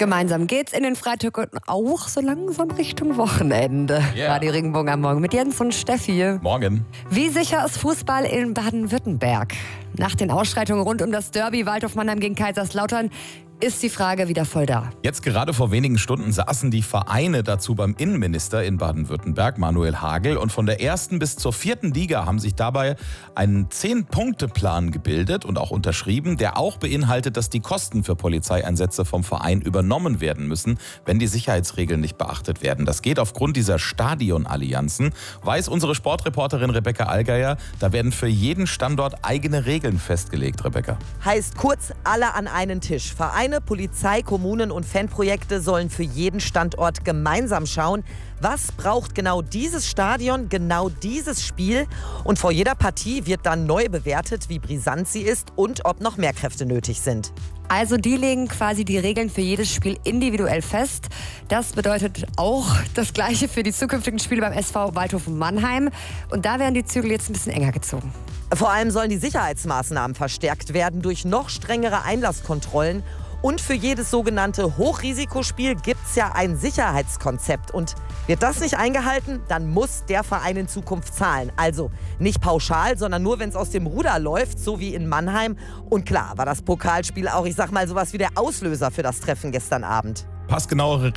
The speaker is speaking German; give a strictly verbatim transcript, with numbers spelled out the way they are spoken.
Gemeinsam geht's in den Freitag und auch so langsam Richtung Wochenende. Yeah. Radio Regenbogen am Morgen mit Jens und Steffi. Morgen. Wie sicher ist Fußball in Baden-Württemberg? Nach den Ausschreitungen rund um das Derby Waldhof Mannheim gegen Kaiserslautern ist die Frage wieder voll da. Jetzt gerade vor wenigen Stunden saßen die Vereine dazu beim Innenminister in Baden-Württemberg, Manuel Hagel. Und von der ersten bis zur vierten Liga haben sich dabei einen Zehn-Punkte-Plan gebildet und auch unterschrieben, der auch beinhaltet, dass die Kosten für Polizeieinsätze vom Verein übernommen werden müssen, wenn die Sicherheitsregeln nicht beachtet werden. Das geht aufgrund dieser Stadionallianzen, weiß unsere Sportreporterin Rebecca Allgeier. Da werden für jeden Standort eigene Regeln festgelegt, Rebecca. Heißt kurz, alle an einen Tisch. Vereine, Polizei, Kommunen und Fanprojekte sollen für jeden Standort gemeinsam schauen, was braucht genau dieses Stadion, genau dieses Spiel. Und vor jeder Partie wird dann neu bewertet, wie brisant sie ist und ob noch mehr Kräfte nötig sind. Also die legen quasi die Regeln für jedes Spiel individuell fest. Das bedeutet auch das Gleiche für die zukünftigen Spiele beim S V Waldhof Mannheim. Und da werden die Zügel jetzt ein bisschen enger gezogen. Vor allem sollen die Sicherheitsmaßnahmen verstärkt werden durch noch strengere Einlasskontrollen. Und für jedes sogenannte Hochrisikospiel gibt es ja ein Sicherheitskonzept. Und wird das nicht eingehalten, dann muss der Verein in Zukunft zahlen. Also nicht pauschal, sondern nur, wenn es aus dem Ruder läuft, so wie in Mannheim. Und klar war das Pokalspiel auch, ich sag mal, sowas wie der Auslöser für das Treffen gestern Abend. Passgenauere